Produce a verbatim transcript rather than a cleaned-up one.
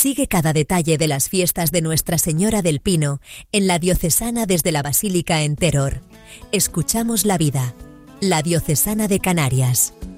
Sigue cada detalle de las fiestas de Nuestra Señora del Pino en la Diocesana desde la Basílica en Teror. Escuchamos la vida. La Diocesana de Canarias.